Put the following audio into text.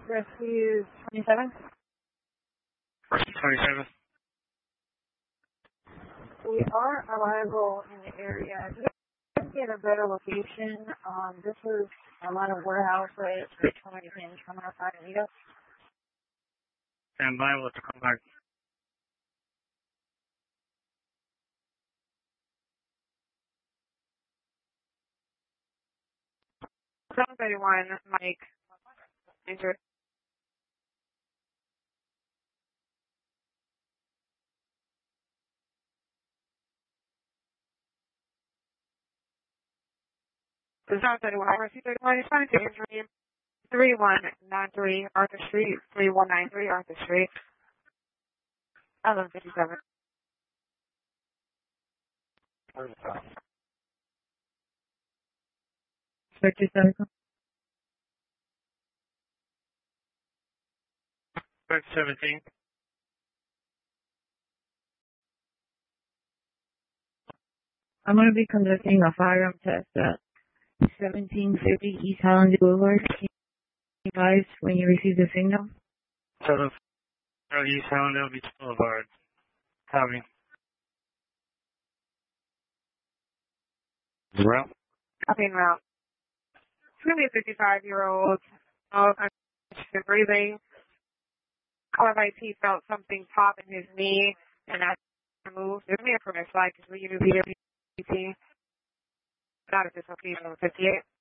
Rescue 27. Rescue 27. We are arrival in the area. Just get a better location. This is Atlanta Warehouse, right? It's 20 minutes from outside of Anita. Stand by, we'll have to come back. Somebody one, Mike. Injured. The South 31, Rescue 31 is fine to injury. 3193 Arthur Street, 3193 Arthur Street. 1157. 57. 17. I'm going to be conducting a firearm test at 1750 East Highland Boulevard. Can you guys, when you receive the signal? So the East Highland Beach Boulevard. Copy. Route. Copy en route. It's going to be a 55-year-old. Conscious breathing. Caller by T felt something pop in his knee and that moved. There's me a permit slide because we use PWT. Not at this location, 58.